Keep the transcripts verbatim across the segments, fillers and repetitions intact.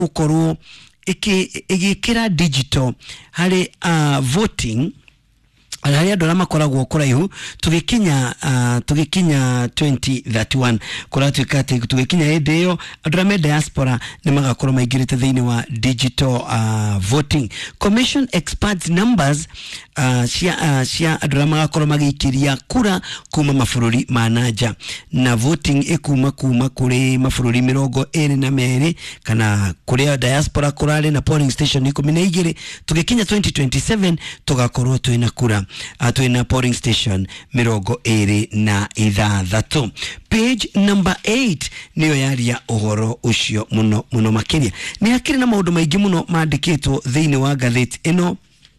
ukorwo iki igikira digital hari uh, voting Alaya dolama kora guokora ihu tugikinya uh, tugikinya twenty thirty-one kora tukate tugikinya edeyo adrame diaspora ni magakora maigirite thini wa digital uh, voting commission experts numbers uh, cia uh, cia adrama magakora magikiria kura kuma mafururi manaja na voting ikuma kuma kuri mafururi mirongo iri na meri kana kuri diaspora kurale na polling station ikumi na igiri tugikinya twenty twenty-seven tugakorwo twina kura atwina polling station mirongo iri na ithathatu. Page number eight niyo yaria uhoro ucio muno muno makiria ni akiri na maundu maingi muno mandikitwo thiini wa gatheti ino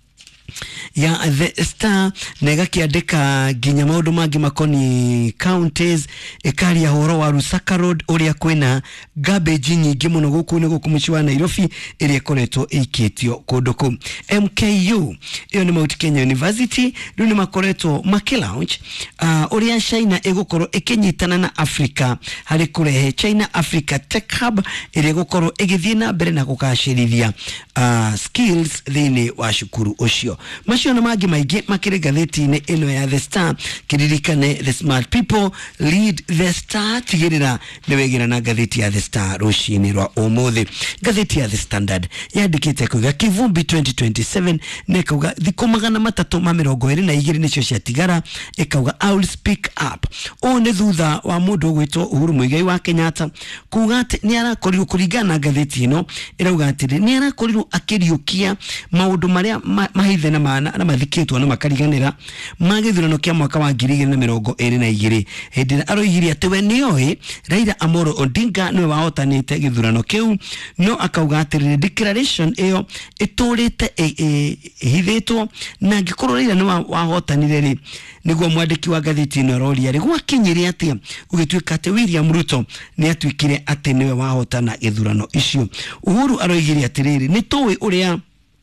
ya The Star nega kiandika ginya maundu mangi makoni counties ekaria horo wa Rusaka Road uria kwina garbage nyingi muno guku ni guku muci wa Nairobi iria koretwo ikitio kundu ku. M K U iyo ni Mount Kenya University riu ni makoretwo makilaunch uh, uria China igukorwo ikinyitana na Africa hari kurehe China Africa Tech Hub iria gukorwo igithie na mbere na gukashirithia uh, skills thini wa shukuru ucio. Mashio na magi maigi makire gatheti-ini ino ya The Star kiririkane the smart people lead the Star tigirira niwegira na gatheti ya The Star rushini rwa umuthi. Gatheti ya The Standard yandikite kuga kivumbi twenty twenty-seven nekauga thiko magana matatu ma mirongo iri na igiri nicio cia tigara ikauga I will speak up. O ne thutha wa mundu gwitwo Uhuru Muigai wa Kenyatta kuga ati ni arakorirwo kuringana gatheti ino irauga ati ni arakorirwo akiriukia maundu maria mahithe na mana na mathikitwo na makariganira magithurano kia mwaka wa ngiri igiri na mirongo iri na igiri hindi aroigiri ati we nioi Raila Amolo Odinga niwe wahotanite githurano kiu no akauga ati declaration iyo iturite ihithitwo na gikorwo Raila ni wahotanire ri niguo mwandiki wa gatheti ino roria ri gwakinyire ati ugituika ati William Ruto ni atwikire ati niwe wahotana githurano icio. Uhuru aroigiri ati riri ni tuwi uria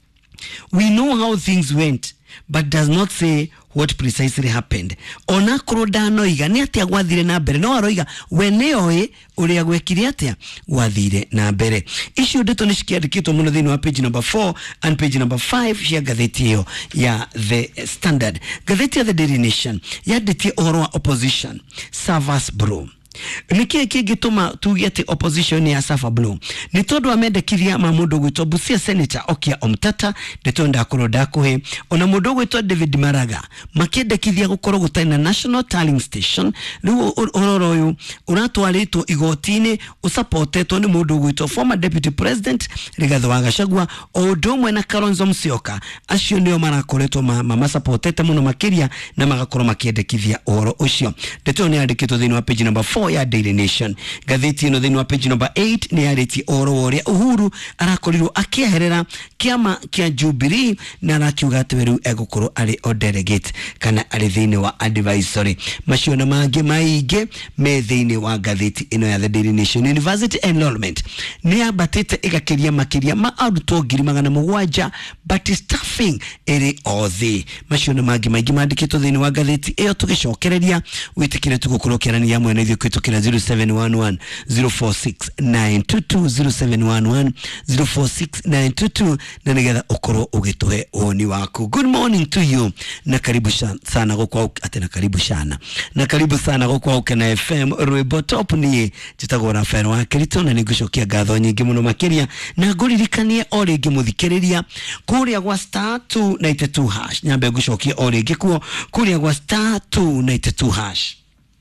we know how things went but does not say what precisely happened. Ona kroda noiga ni atia gwathire na mbere no aroiga we neoe uria gwekire atia gwathire na mbere. Issue ndeto ni cikiandikitwo muno thini wa page number four and page number five cia gatheti hiyo ya The Standard. Gatheti ya The Daily Nation yaditie uhoro wa opposition Savas Bro. Nikie kigituma tugete opposition ya Safa Blue ni tondu amendekithia ma mundu gwitwo Busia Senator Okia Omtata ndetonda kuroda kuhe ona mundu gwitwo David Maraga makendekithia gukorwo gutaina national tallying station riu ororo uyu uratwaritwo igotini usupportetwo ni mundu gwitwo former deputy president Rigathi wa Gachagua o ndomwe na Kalonzo Musyoka acio nio marakoretwo mama supportete muno makiria na magakorwo makendekithia uhoro ucio. Ndeto ni andikitwo thini wa page number four ya Daily Nation. Gatheti ino thini wa page number eight ni yareti oro oria Uhuru arakorirwo akieherera kiama kia Jubilee na arakiuga ati weru egukorwo ari o delegate kana ari thini wa advisory. Macio na mangi maige me thini wa gatheti ino ya The Daily Nation. University enrollment ni abatite igakiria makiria ma arutwo ngiri magana mugwanja but staffing eri othi. Macio na mangi maige mandikitwo thini wa gatheti iyo tugicokereria witikire tugukorwo kirania mwene ithio kwitukira zero seven one one zero four six nine two two zero seven one one zero four six nine two two na nigetha ukorwo ugituhe oni waku. Good morning to you na karibu sana gukwa ati na karibu sana na karibu sana gukwa ukena F M Rwebo Top ni jitagora fero wa Kirito na nigucokia gatho nyingi muno makiria na nguririkanie o ringi muthikiriria kuria gwa star two ninety-two hash nyambe gucokia o ringi kuo kuria gwa star two ninety-two hash.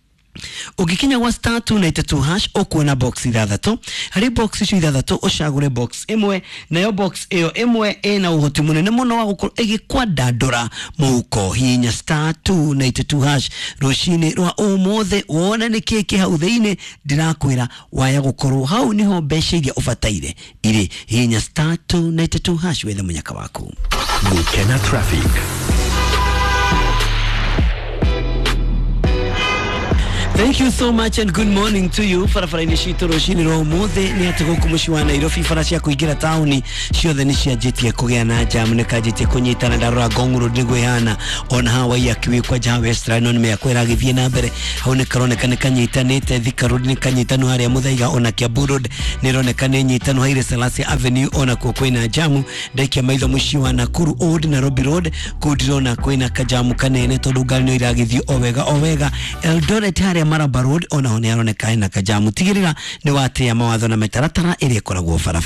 Ugikinya wa star two ninety-two hash okuona box ithathatũ hari box icio ithathatũ ucagure box imwe nayo box iyo imwe ina uhoti munene muno wa gukorwo igikwandandura muko hinya star two ninety-two hash rucini rwa umothe wona niki kihau thiini ndirakwira waya gukorwo hau niho mbeca iria ubataire iri hinya star two ninety-two hash wethe munyaka waku. Gukena traffic. Thank you so much and good morning to you. Farafara inishito roshini ro mothe ni atego kumushwa Nairobi farashi ya kuigira tauni ciothe ni cia jitie kugea na jam ne kajitie kunyitana ndarora gonguru ndigwe hana on hawa ya kiwi kwa jawe strano ni mekwera githie na mbere haone karone kane kanyitanite thika road ni kanyitanu hari ya muthaiga ona Kiambu road ni rone kane nyitanu Haile Selassie Avenue ona kwa kwina jamu ndaikia maitho mushiwa Nakuru Old Nairobi road kudirona kwina kajamu kanene tondu ngari no iragithio owega owega Eldoret hari Maraba road ona hone aroneka ina kajamu tigirira ni watia mawatho na mitaratara iri koragwo bara